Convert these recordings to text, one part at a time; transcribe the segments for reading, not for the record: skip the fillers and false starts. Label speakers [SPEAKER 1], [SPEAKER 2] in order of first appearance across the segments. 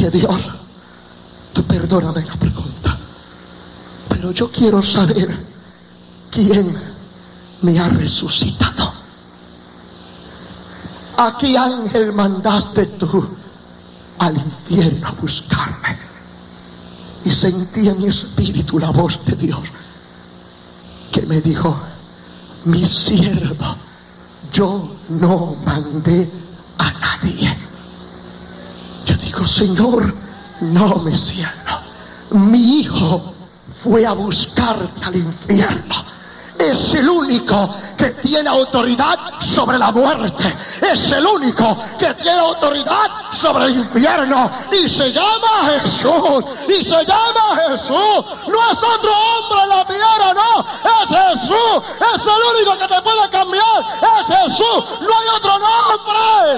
[SPEAKER 1] dije, Dios, tú perdóname la pregunta, pero yo quiero saber quién me ha resucitado. ¿A qué ángel mandaste tú al infierno a buscarme? Y sentí en mi espíritu la voz de Dios que me dijo, mi siervo, yo no mandé a nadie. Yo digo, Señor, no me siento. Mi hijo fue a buscarte al infierno. Es el único que tiene autoridad sobre la muerte. Es el único que tiene autoridad sobre el infierno. Y se llama Jesús. Y se llama Jesús. No es otro hombre en la tierra, no. Es Jesús. Es el único que te puede cambiar. Es Jesús. No hay otro nombre.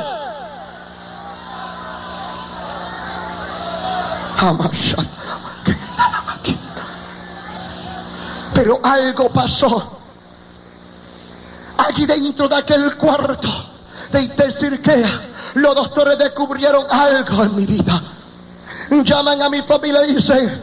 [SPEAKER 1] Pero algo pasó. Allí dentro de aquel cuarto de Intercirquea, los doctores descubrieron algo en mi vida. Llaman a mi familia y dicen,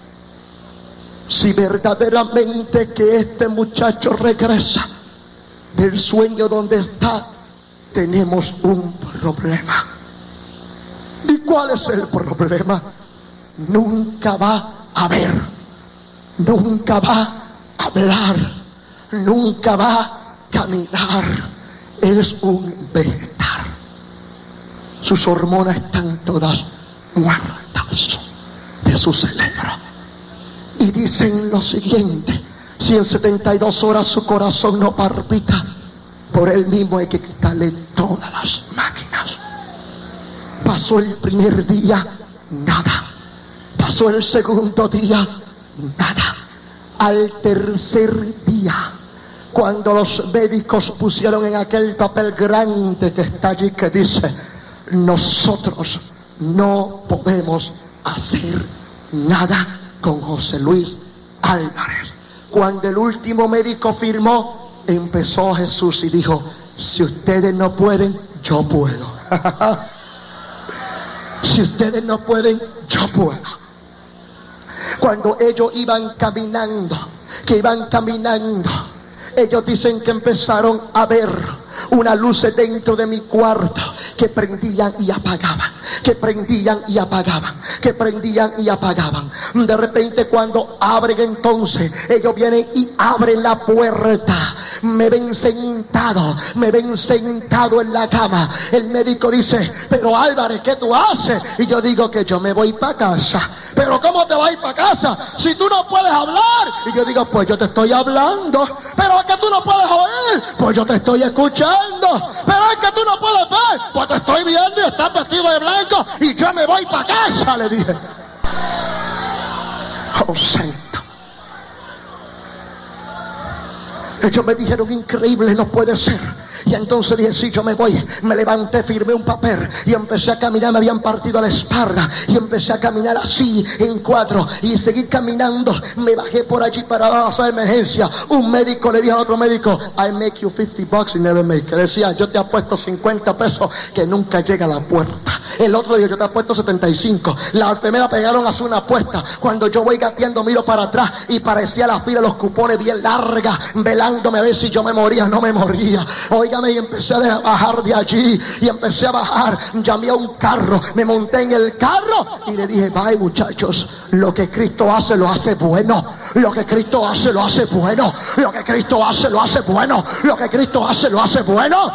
[SPEAKER 1] si verdaderamente que este muchacho regresa del sueño donde está, tenemos un problema. ¿Y cuál es el problema? Nunca va a ver, nunca va a hablar, nunca va a caminar. Es un vegetal. Sus hormonas están todas muertas de su cerebro. Y dicen lo siguiente, si en 72 horas su corazón no palpita, por él mismo hay que quitarle todas las máquinas. Pasó el primer día, nada. Pasó el segundo día, nada. Al tercer día, cuando los médicos pusieron en aquel papel grande que está allí que dice, nosotros no podemos hacer nada con José Luis Álvarez. Cuando el último médico firmó, empezó Jesús y dijo, si ustedes no pueden, yo puedo. Si ustedes no pueden, yo puedo. Cuando ellos iban caminando, ellos dicen que empezaron a ver unas luces dentro de mi cuarto que prendían y apagaban, que prendían y apagaban, que prendían y apagaban. De repente cuando abren, entonces ellos vienen y abren la puerta. Me ven sentado en la cama. El médico dice, pero Álvarez, ¿qué tú haces? Y yo digo que yo me voy para casa. Pero ¿cómo te vas a ir para casa si tú no puedes hablar? Y yo digo, pues yo te estoy hablando. Pero es que tú no puedes oír, pues yo te estoy escuchando. Pero es que tú no puedes ver, pues te estoy viendo y estás vestido de blanco y yo me voy para casa, le dije. Oh, santo. Ellos me dijeron, increíble, no puede ser. Y entonces dije, sí, yo me voy. Me levanté, firmé un papel y empecé a caminar. Me habían partido la espalda y empecé a caminar así en cuatro y seguí caminando. Me bajé por allí para la sala de emergencia. Un médico le dijo a otro médico, I make you $50 and never make. Que decía, yo te apuesto 50 pesos que nunca llega a la puerta. El otro dijo, yo te apuesto 75. La enfermera pegaron a hacer una apuesta. Cuando yo voy gateando, miro para atrás y parecía la fila de los cupones bien larga, velándome a ver si yo me moría. No me moría. Óigame, y empecé a bajar de allí y empecé a bajar. Llamé a un carro, me monté en el carro y le dije, bye muchachos, lo que Cristo hace lo hace bueno. Lo que Cristo hace lo hace bueno. Lo que Cristo hace lo hace bueno. Lo que Cristo hace lo hace bueno.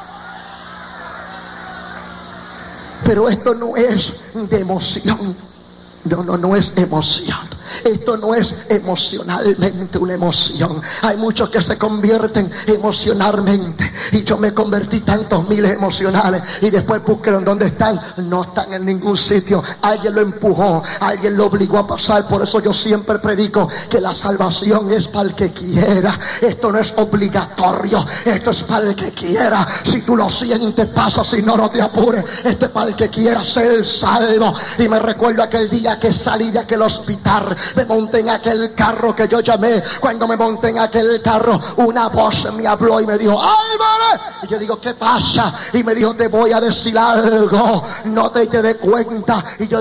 [SPEAKER 1] Pero esto no es de emoción. No es emoción. Esto no es emocionalmente una emoción. Hay muchos que se convierten emocionalmente. Y yo me convertí tantos miles emocionales. Y después busquen dónde están. No están en ningún sitio. Alguien lo empujó. Alguien lo obligó a pasar. Por eso yo siempre predico que la salvación es para el que quiera. Esto no es obligatorio. Esto es para el que quiera. Si tú lo sientes, pasa. Si no, no te apures. Esto es para el que quiera ser salvo. Y me recuerdo aquel día que salí de aquel hospital. Me monté en aquel carro que yo llamé. Cuando me monté en aquel carro, una voz me habló y me dijo, Álvarez. Y yo digo, ¿qué pasa? Y me dijo, te voy a decir algo, no te des cuenta. Y yo